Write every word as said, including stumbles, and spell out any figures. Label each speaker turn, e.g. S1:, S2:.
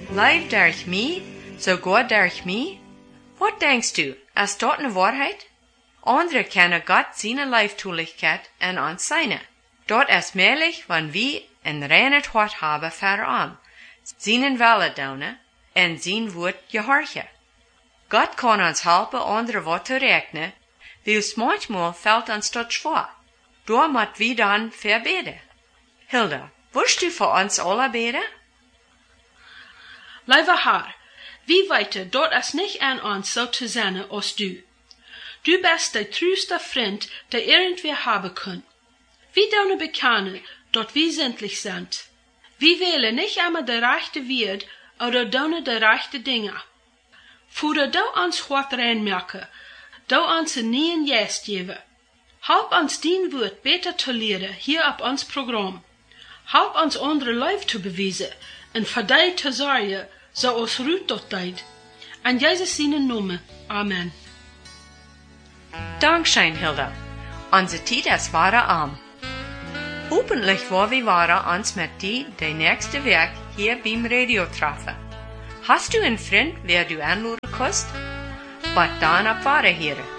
S1: Leid durch mich, so Gott durch mich? Wat denkst du, ist dat ne Wahrheit? Andere kennen Gott seine Leiftulichkeit en ons seine. Dat ist möglich, wenn wir ein reines Hart haben für ihn, seinen Wille doen en sein Wort gehorchen. Gott kann uns helpen, andere wat zu rechnen, wils manchmal fällt uns dat schwer. Da moet wir dann verbeten. Hilda, willst du für uns alle beten?
S2: Lieber Herr, wie weiter, dort ist nicht an uns so zu sein als du. Du bist der treueste Freund, der irgendwie haben kann. Wir deine bekennen, dort wir sämtlich sind. Wir wählen nicht immer der rechte Wert oder deine der rechte Dinge. Führe du uns hart reinmerken, du uns ein neuen Geist geben. Help uns dein Wort besser zu lehren hier auf uns Programm. Help uns andere Leib zu beweisen und für dich zu sorgen, so als Ruth dort deed. An Jesus seinen Namen. Amen.
S1: Dankeschön, Hilda. Unsere Zeit ist wahre arm. Hoffentlich war wir waren uns mit dir der nächste Werk hier beim Radio treffen. Hast du einen Freund, wer du anrufen kannst? Was dann ab wahre Here.